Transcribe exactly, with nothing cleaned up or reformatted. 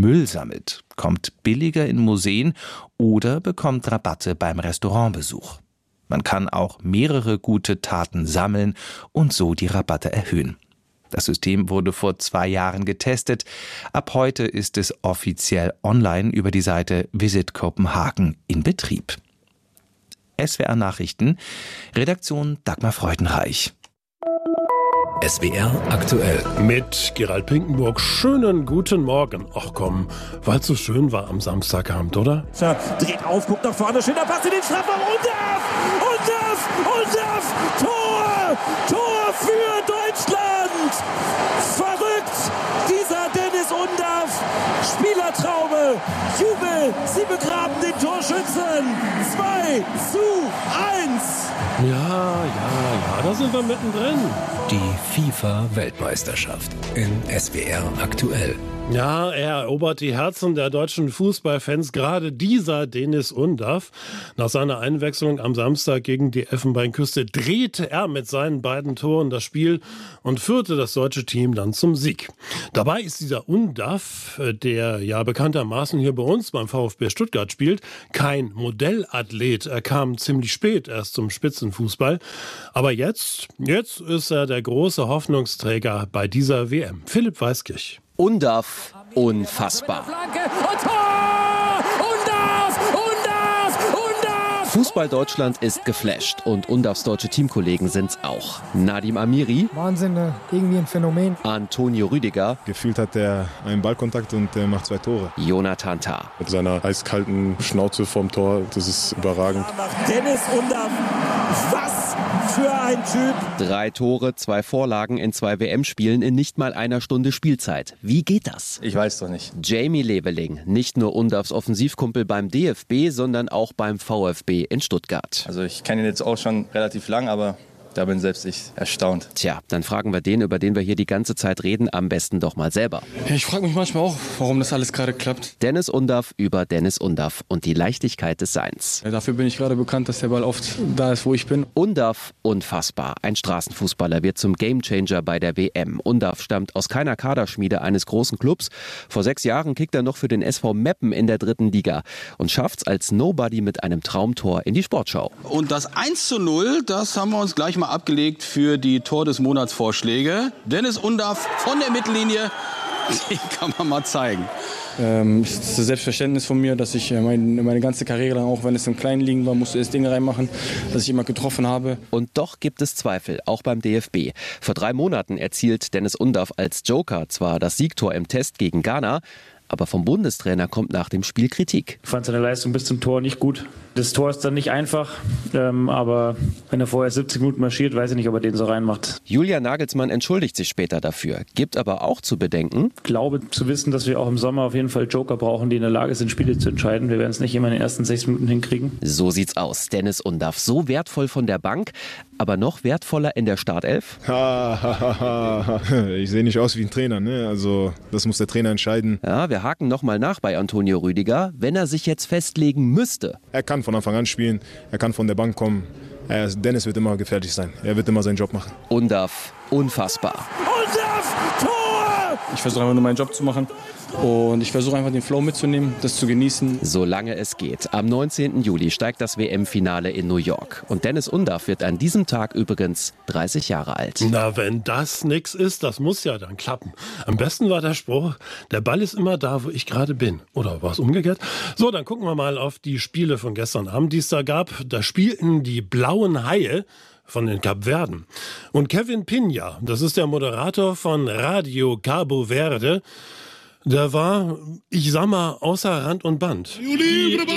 Müll sammelt, kommt billiger in Museen oder bekommt Rabatte beim Restaurantbesuch. Man kann auch mehrere gute Taten sammeln und so die Rabatte erhöhen. Das System wurde vor zwei Jahren getestet. Ab heute ist es offiziell online über die Seite Visit Copenhagen in Betrieb. S W R Nachrichten, Redaktion Dagmar Freudenreich. S W R aktuell. Mit Gerald Pinkenburg. Schönen guten Morgen. Ach komm, weil es so schön war am Samstagabend, oder? Tja, dreht auf, guckt nach vorne, schöner Pass in den Strafraum. Undav! Undav! Undav! Tor! Tor für Deutschland! Verrückt! Dieser Dennis Undav! Spielertraube! Jubel! Sie begraben den Torschützen! zwei zu eins! Ja, ja, ja, da sind wir mittendrin. Die FIFA-Weltmeisterschaft in S W R aktuell. Ja, er erobert die Herzen der deutschen Fußballfans, gerade dieser Dennis Undav. Nach seiner Einwechslung am Samstag gegen die Elfenbeinküste drehte er mit seinen beiden Toren das Spiel und führte das deutsche Team dann zum Sieg. Dabei ist dieser Undav, der ja bekanntermaßen hier bei uns beim VfB Stuttgart spielt, kein Modellathlet. Er kam ziemlich spät erst zum Spitzenfußball. Aber jetzt, jetzt ist er der große Hoffnungsträger bei dieser W M. Philipp Weiskirch. Undav, unfassbar. Fußball Deutschland ist geflasht und Undavs deutsche Teamkollegen sind's auch. Nadim Amiri. Wahnsinn, irgendwie ein Phänomen. Antonio Rüdiger. Gefühlt hat er einen Ballkontakt und er macht zwei Tore. Jonathan Tah. Mit seiner eiskalten Schnauze vom Tor, das ist überragend. Dennis Undav, was für ein Typ. Drei Tore, zwei Vorlagen in zwei W M-Spielen in nicht mal einer Stunde Spielzeit. Wie geht das? Ich weiß doch nicht. Jamie Leveling, nicht nur Undavs Offensivkumpel beim D F B, sondern auch beim VfB in Stuttgart. Also ich kenne ihn jetzt auch schon relativ lang, aber da bin selbst ich erstaunt. Tja, dann fragen wir den, über den wir hier die ganze Zeit reden, am besten doch mal selber. Ja, ich frage mich manchmal auch, warum das alles gerade klappt. Dennis Undav über Dennis Undav und die Leichtigkeit des Seins. Ja, dafür bin ich gerade bekannt, dass der Ball oft da ist, wo ich bin. Undav, unfassbar. Ein Straßenfußballer wird zum Gamechanger bei der W M. Undav stammt aus keiner Kaderschmiede eines großen Clubs. Vor sechs Jahren kickt er noch für den S V Meppen in der dritten Liga und schafft's als Nobody mit einem Traumtor in die Sportschau. Und das eins zu null, das haben wir uns gleich mal abgelegt für die Tor des Monats Vorschläge. Dennis Undav von der Mittellinie, den kann man mal zeigen. Ähm, es ist das Selbstverständnis von mir, dass ich mein, meine ganze Karriere lang, auch wenn es im kleinen Ligen war, musste ich das Ding reinmachen, dass ich immer getroffen habe. Und doch gibt es Zweifel, auch beim D F B. Vor drei Monaten erzielt Dennis Undav als Joker zwar das Siegtor im Test gegen Ghana, aber vom Bundestrainer kommt nach dem Spiel Kritik. Ich fand seine Leistung bis zum Tor nicht gut. Das Tor ist dann nicht einfach, ähm, aber wenn er vorher siebzig Minuten marschiert, weiß ich nicht, ob er den so reinmacht. Julian Nagelsmann entschuldigt sich später dafür, gibt aber auch zu bedenken. Ich glaube zu wissen, dass wir auch im Sommer auf jeden Fall Joker brauchen, die in der Lage sind, Spiele zu entscheiden. Wir werden es nicht immer in den ersten sechs Minuten hinkriegen. So sieht's aus. Dennis Undav, so wertvoll von der Bank, aber noch wertvoller in der Startelf. Ich sehe nicht aus wie ein Trainer, ne? Also das muss der Trainer entscheiden. Ja, wir haken nochmal nach bei Antonio Rüdiger, wenn er sich jetzt festlegen müsste. Er kann von Anfang an spielen, er kann von der Bank kommen. Er, Dennis wird immer gefährlich sein, er wird immer seinen Job machen. Undav, unfassbar. Undav, Tor! Ich versuche einfach nur meinen Job zu machen und ich versuche einfach den Flow mitzunehmen, das zu genießen. Solange es geht. Am neunzehnten Juli steigt das W M-Finale in New York. Und Dennis Undav wird an diesem Tag übrigens dreißig Jahre alt. Na, wenn das nix ist, das muss ja dann klappen. Am besten war der Spruch, der Ball ist immer da, wo ich gerade bin. Oder war es umgekehrt? So, dann gucken wir mal auf die Spiele von gestern Abend, die es da gab. Da spielten die Blauen Haie von den Kapverden. Und Kevin Pina, das ist der Moderator von Radio Cabo Verde, der war, ich sag mal, außer Rand und Band.